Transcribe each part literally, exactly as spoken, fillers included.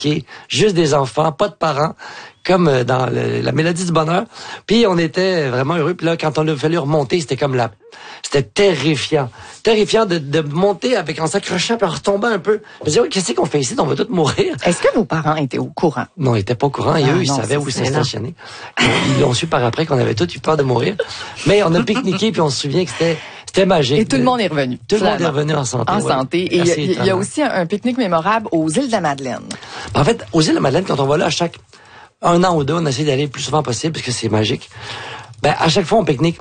juste des enfants, pas de parents, comme dans le, la Mélodie du bonheur. Puis on était vraiment heureux. Puis là, quand on a fallu remonter, c'était comme la... C'était terrifiant. Terrifiant de, de monter avec en s'accrochant puis en retombant un peu. Je me disais, oui, qu'est-ce qu'on fait ici? On va tous mourir. Est-ce que vos parents étaient au courant? Non, ils étaient pas au courant. Et ah, eux, non, ils savaient où ils s'étaient stationnés. Ils l'ont su par après qu'on avait tous eu peur de mourir. Mais on a pique-niqué puis on se souvient que c'était... C'était magique. Et tout le monde est revenu. Tout le monde est revenu en santé. En ouais. santé. Et il y, y a aussi un, un pique-nique mémorable aux îles de la Madeleine. En fait, aux îles de la Madeleine, quand on va là, à chaque un an ou deux, on essaie d'aller le plus souvent possible parce que c'est magique. Ben, à chaque fois, on pique-nique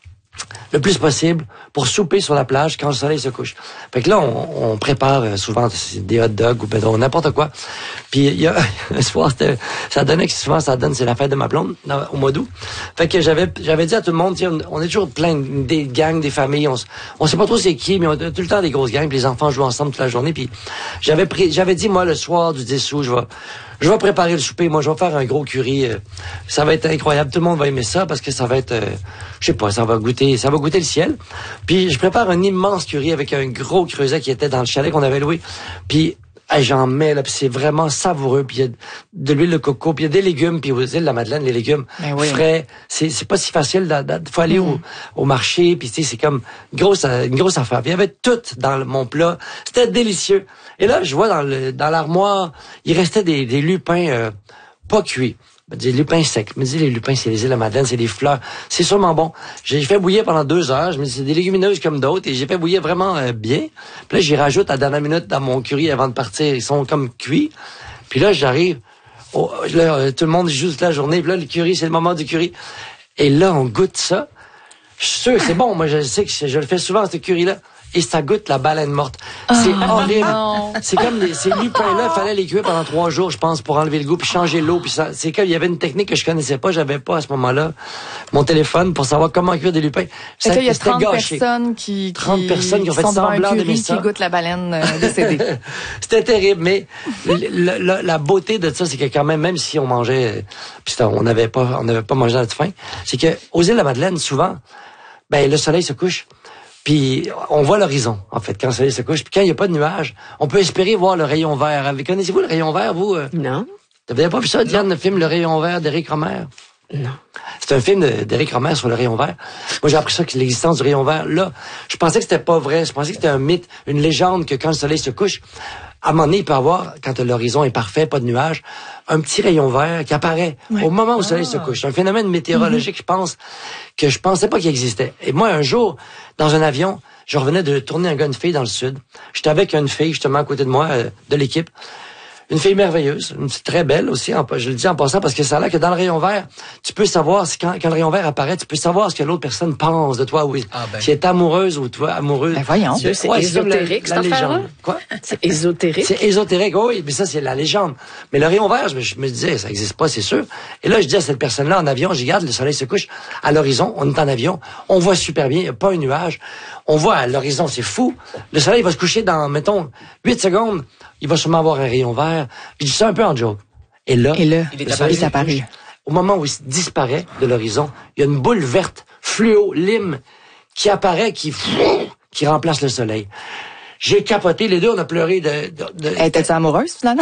le plus possible pour souper sur la plage quand le soleil se couche. Fait que là, on, on prépare souvent des hot dogs ou ben, n'importe quoi. Puis il y a un soir, ça donnait que souvent ça donne, c'est la fête de ma blonde dans, au mois d'août. Fait que j'avais j'avais dit à tout le monde, on, on est toujours plein des gangs, des familles, on, on sait pas trop c'est qui, mais on a tout le temps des grosses gangs, puis les enfants jouent ensemble toute la journée. Puis j'avais pris, j'avais dit moi le soir du dix août, je vais Je vais préparer le souper. Moi, je vais faire un gros curry. Euh, ça va être incroyable. Tout le monde va aimer ça parce que ça va être, euh, je sais pas, ça va goûter, ça va goûter le ciel. Puis, je prépare un immense curry avec un gros creuset qui était dans le chalet qu'on avait loué. Puis, hey, j'en mets, là, puis c'est vraiment savoureux. Puis, il y a de l'huile de coco, puis il y a des légumes. Puis, aux îles de la Madeleine, les légumes oui. frais. C'est, c'est pas si facile. Il faut aller mm. au, au marché. Puis, tu sais, c'est comme une grosse, une grosse affaire. Puis, il y avait tout dans le, mon plat. C'était délicieux. Et là, je vois dans le dans l'armoire, il restait des, des lupins euh, pas cuits. Des lupins secs. Je me dis, les lupins, c'est les îles de la Madeleine, c'est des fleurs. C'est sûrement bon. J'ai fait bouillir pendant deux heures. Je me dis, c'est des légumineuses comme d'autres. Et j'ai fait bouillir vraiment euh, bien. Puis là, j'y rajoute à la dernière minute dans mon curry avant de partir. Ils sont comme cuits. Puis là, j'arrive. Oh, là, tout le monde joue toute la journée. Puis là, le curry, c'est le moment du curry. Et là, on goûte ça. Je suis sûr, c'est bon. Moi, je sais que je le fais souvent, ce curry-là. Et ça goûte la baleine morte. C'est oh, horrible. Non. C'est comme les, ces lupins-là, fallait les cuire pendant trois jours, je pense, pour enlever le goût puis changer l'eau. Puis ça, c'est qu'il y avait une technique que je connaissais pas, j'avais pas à ce moment-là mon téléphone pour savoir comment cuire des lupins. Ça, il y a trente personnes qui, trente personnes qui ont fait semblant de ça. Qui goûtent la baleine euh, décédée. C'était terrible, mais le, le, la beauté de ça, c'est que quand même, même si on mangeait, puis on n'avait pas, on n'avait pas mangé à la fin, c'est que aux îles de la Madeleine, souvent, ben le soleil se couche. Puis on voit l'horizon, en fait, quand le soleil se couche. Puis quand il n'y a pas de nuages, on peut espérer voir le rayon vert. Connaissez-vous le rayon vert, vous? Non. Vous n'avez pas vu ça, Diane, le film Le rayon vert d'Éric Rohmer? Non. C'est un film d'Éric Rohmer sur le rayon vert. Moi, j'ai appris ça, que l'existence du rayon vert, là, je pensais que c'était pas vrai. Je pensais que c'était un mythe, une légende, que quand le soleil se couche, à un moment donné, il peut y avoir, quand l'horizon est parfait, pas de nuages, un petit rayon vert qui apparaît oui. au moment où le soleil ah. se couche. C'est un phénomène météorologique, mm-hmm. je pense, que je pensais pas qu'il existait. Et moi, un jour, dans un avion, je revenais de tourner un gars, une fille dans le sud. J'étais avec une fille, justement, à côté de moi, euh, de l'équipe. Une fille merveilleuse, une fille très belle aussi, en, je le dis en passant, parce que ça a l'air que dans le rayon vert, tu peux savoir, quand, quand le rayon vert apparaît, tu peux savoir ce que l'autre personne pense de toi, oui. Ah ben. Si elle est amoureuse ou toi, amoureuse. Ben voyons. C'est, c'est ouais, ésotérique, c'est la, la légende. Quoi? C'est ésotérique. C'est ésotérique, oui, mais ça, c'est la légende. Mais le rayon vert, je me, je me disais, ça existe pas, c'est sûr. Et là, je dis à cette personne-là, en avion, je regarde, le soleil se couche à l'horizon, on est en avion, on voit super bien, il n'y a pas un nuage. On voit à l'horizon, c'est fou. Le soleil va se coucher dans, mettons, huit secondes. Il va sûrement avoir un rayon vert. Je dis ça un peu en joke. Et là, Et là le soleil s'apparaît. Au moment où il disparaît de l'horizon, il y a une boule verte, fluo, lime, qui apparaît, qui, qui remplace le soleil. J'ai capoté, les deux, on a pleuré de... de, de... Elle était amoureuse, finalement?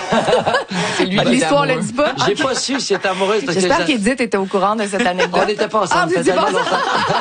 C'est lui l'histoire le dit pas. J'ai pas su si elle était amoureuse. Parce J'espère que qu'Edith était au courant de cette anecdote. On n'était pas ensemble, ah, ça faisait longtemps.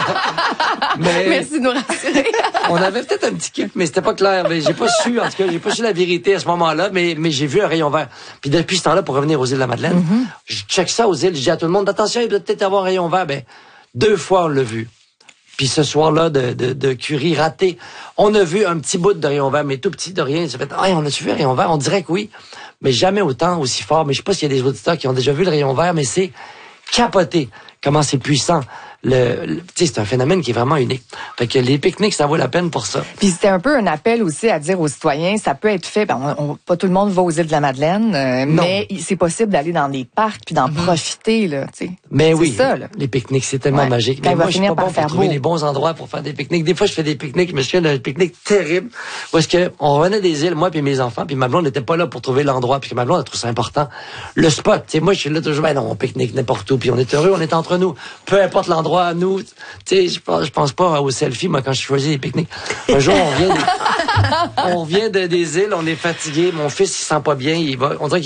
Mais... Merci de nous rassurer. On avait peut-être un petit kiff, mais c'était pas clair. Mais j'ai pas su, en tout cas, j'ai pas su la vérité à ce moment-là, mais, mais j'ai vu un rayon vert. Puis depuis ce temps-là, pour revenir aux îles de la Madeleine, mm-hmm. je check ça aux îles, je dis à tout le monde, attention, il doit peut-être avoir un rayon vert. Ben, deux fois, on l'a vu. Puis ce soir-là, de, de, de curry raté, on a vu un petit bout de rayon vert, mais tout petit de rien. Ça fait, ah, on a-tu vu un rayon vert? On dirait que oui, mais jamais autant, aussi fort. Mais je sais pas s'il y a des auditeurs qui ont déjà vu le rayon vert, mais c'est capoté. Comment c'est puissant. Le, le tu sais, c'est un phénomène qui est vraiment unique. Fait que les pique-niques, ça vaut la peine pour ça. Puis c'était un peu un appel aussi à dire aux citoyens, ça peut être fait. Ben, on, on, pas tout le monde va aux îles de la Madeleine, euh, mais c'est possible d'aller dans des parcs puis d'en mm-hmm. profiter là. Tu sais. Mais c'est oui, ça, là. Les pique-niques, c'est tellement ouais. magique. Quand mais moi, je suis pas bon pour trouver beau. les bons endroits pour faire des pique-niques. Des fois, je fais des pique-niques. Je me souviens d'un pique-nique terrible parce que on revenait des îles, moi puis mes enfants, puis ma blonde n'était pas là pour trouver l'endroit, puis que ma blonde a trouvé ça important. Le spot, tu sais, moi, je suis là toujours. Ben non, on pique-nique n'importe où, puis on est heureux, on est entre nous. Peu importe l'endroit, nous. Tu sais, je pense, je pense pas aux selfies, moi, quand je choisis les pique-niques. Un jour, on vient, des, on vient de, des îles, on est fatigué. Mon fils, il sent pas bien. Il va, on dirait qu'il